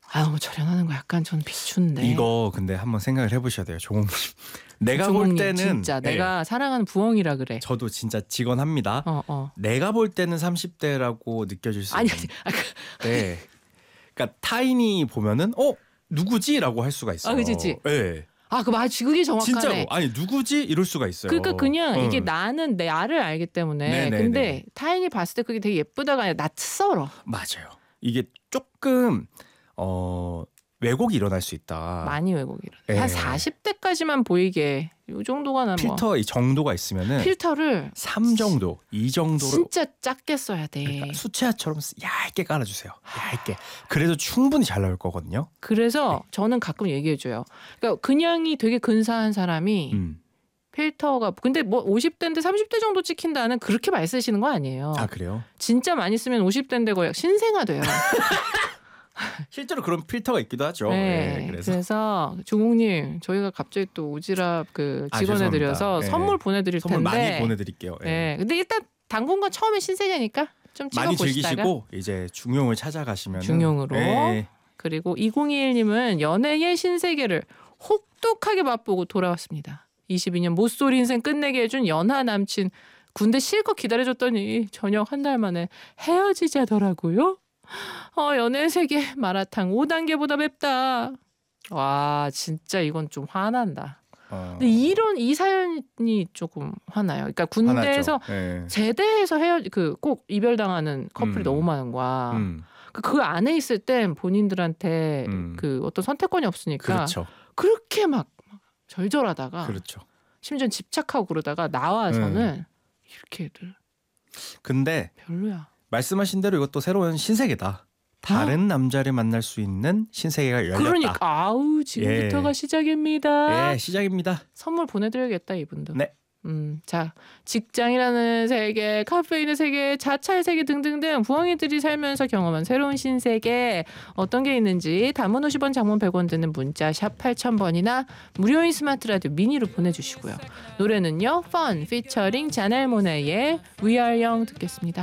뭐 절연하는 거 약간 저는 비추인데. 이거 근데 한번 생각을 해보셔야 돼요, 조공님. 내가 볼 때는 진짜 내가 사랑하는 부엉이라 그래. 저도 진짜 직언합니다. 내가 볼 때는 30대라고 느껴질 수 있는. 네. 그러니까 타인이 보면은 누구지라고 할 수가 있어요. 그치. 네. 그게 정확하네. 진짜로. 아니 누구지 이럴 수가 있어요. 그러니까 그냥 이게 나는 나를 알기 때문에. 네네네. 근데 타인이 봤을 때 그게 되게 예쁘다가 아니라 낯설어. 맞아요. 이게 조금 왜곡이 일어날 수 있다. 많이 왜곡이 일어나. 한 40대까지만 보이게 이 정도가 난 필터 이 정도가 있으면은 필터를 3 정도, 2 정도로 진짜 작게 써야 돼. 그러니까 수채화처럼 얇게 깔아주세요. 얇게. 그래도 충분히 잘 나올 거거든요. 그래서 저는 가끔 얘기해줘요. 그러니까 그냥이 되게 근사한 사람이 필터가 근데 뭐 50대인데 30대 정도 찍힌다는 그렇게 많이 쓰시는 거 아니에요. 그래요? 진짜 많이 쓰면 50대인데 거의 신생아돼요. 실제로 그런 필터가 있기도 하죠. 네, 그래서 조국님 저희가 갑자기 또 오지랖 직원해드려서 선물 보내드릴 텐데. 선물 많이 보내드릴게요. 네, 근데 일단 당분간 처음에 신세계니까 좀 많이 찍어보시다가 즐기시고 이제 중용을 찾아가시면 중용으로. 그리고 2021님은 연애의 신세계를 혹독하게 맛보고 돌아왔습니다. 22년 못소리 인생 끝내게 해준 연하 남친 군대 실컷 기다려줬더니 저녁 한 달 만에 헤어지자더라고요. 연애의 세계 마라탕 5단계보다 맵다. 와 진짜 이건 좀 화난다. 근데 이 사연이 조금 화나요. 그러니까 군대에서 제대해서 꼭 이별당하는 커플이 너무 많은 거야. 그 안에 있을 땐 본인들한테 그 어떤 선택권이 없으니까 그렇죠. 그렇게 막 절절하다가 그렇죠. 심지어 집착하고 그러다가 나와서는 이렇게 애들. 근데 별로야. 말씀하신 대로 이것도 새로운 신세계다. 다른 남자를 만날 수 있는 신세계가 열렸다. 그러니까 지금부터가 시작입니다. 시작입니다. 선물 보내드려야겠다 이분도. 네. 자, 직장이라는 세계, 카페인의 세계, 자차의 세계 등등등 부엉이들이 살면서 경험한 새로운 신세계 어떤 게 있는지 단문 50원, 장문 100원 드는 문자 샵 8000번이나 무료인 스마트 라디오 미니로 보내주시고요. 노래는요, Fun 피처링 자넬 모네의 We Are Young 듣겠습니다.